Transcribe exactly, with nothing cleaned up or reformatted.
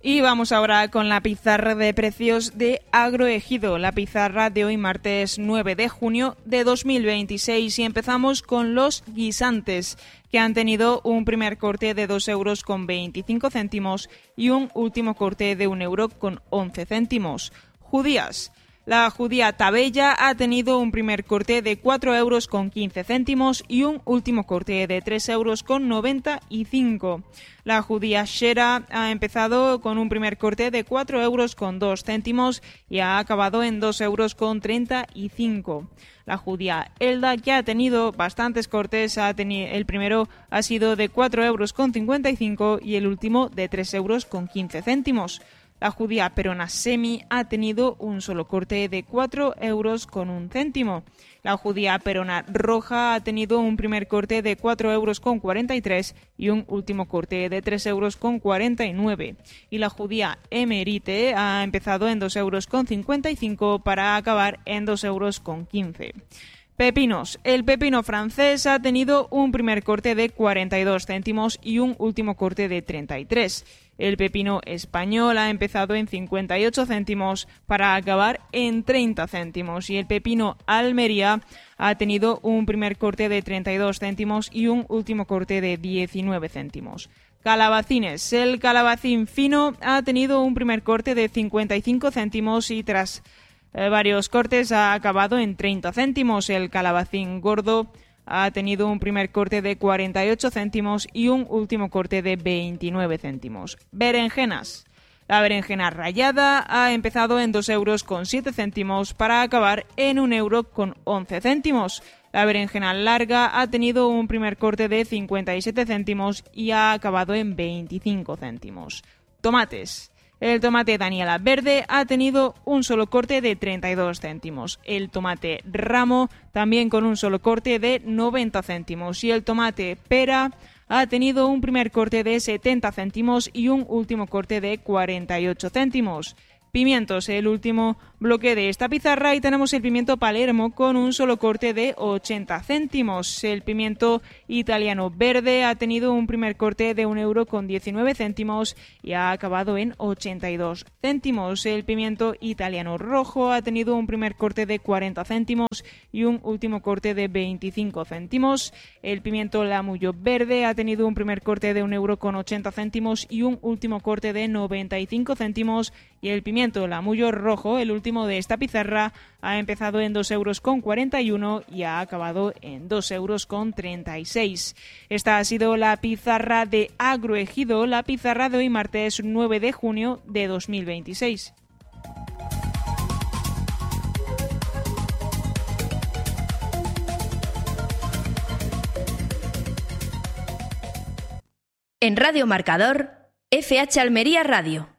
Y vamos ahora con la pizarra de precios de Agroejido, la pizarra de hoy martes nueve de junio de dos mil veintiséis, y empezamos con los guisantes, que han tenido un primer corte de dos euros con veinticinco céntimos y un último corte de un euro con once céntimos. Judías. La judía tabella ha tenido un primer corte de cuatro euros con quince céntimos y un último corte de tres euros con noventa y cinco. La judía shera ha empezado con un primer corte de cuatro euros con dos céntimos y ha acabado en dos euros con treinta y cinco. La judía elda, que ha tenido bastantes cortes, ha tenido, el primero ha sido de cuatro euros con cincuenta y cinco y el último de tres euros con quince céntimos. La judía perona semi ha tenido un solo corte de cuatro euros con un céntimo. La judía perona roja ha tenido un primer corte de cuatro euros con cuarenta y tres y un último corte de tres euros con cuarenta y nueve. Y la judía emerite ha empezado en dos euros con cincuenta y cinco para acabar en dos euros con quince. Pepinos. El pepino francés ha tenido un primer corte de cuarenta y dos céntimos y un último corte de treinta y tres. El pepino español ha empezado en cincuenta y ocho céntimos para acabar en treinta céntimos. Y el pepino Almería ha tenido un primer corte de treinta y dos céntimos y un último corte de diecinueve céntimos. Calabacines. El calabacín fino ha tenido un primer corte de cincuenta y cinco céntimos y tras eh, varios cortes ha acabado en treinta céntimos. El calabacín gordo ha tenido un primer corte de cuarenta y ocho céntimos y un último corte de veintinueve céntimos. Berenjenas. La berenjena rallada ha empezado en dos euros con siete céntimos para acabar en un euro con once céntimos. La berenjena larga ha tenido un primer corte de cincuenta y siete céntimos y ha acabado en veinticinco céntimos. Tomates. El tomate Daniela verde ha tenido un solo corte de treinta y dos céntimos. El tomate ramo también con un solo corte de noventa céntimos. Y el tomate pera ha tenido un primer corte de setenta céntimos y un último corte de cuarenta y ocho céntimos. Pimientos, el último bloque de esta pizarra, y tenemos el pimiento Palermo con un solo corte de ochenta céntimos. El pimiento italiano verde ha tenido un primer corte de un euro con diecinueve céntimos y ha acabado en ochenta y dos céntimos. El pimiento italiano rojo ha tenido un primer corte de cuarenta céntimos y un último corte de veinticinco céntimos. El pimiento Lamullo verde ha tenido un primer corte de un euro con ochenta céntimos y un último corte de noventa y cinco céntimos. Y el pimiento Lamullo rojo, el último de esta pizarra, ha empezado en dos euros con cuarenta y uno y ha acabado en dos euros con treinta y seis. Esta ha sido la pizarra de Agroejido, la pizarra de hoy martes nueve de junio de dos mil veintiséis. En Radio Marcador, F H Almería Radio.